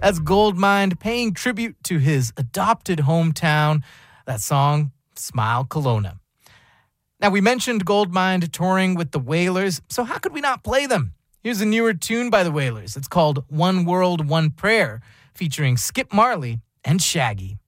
That's Goldmine paying tribute to his adopted hometown. That song, Smile Kelowna. Now, we mentioned Goldmine touring with the Wailers, so how could we not play them? Here's a newer tune by the Wailers. It's called One World, One Prayer, featuring Skip Marley and Shaggy.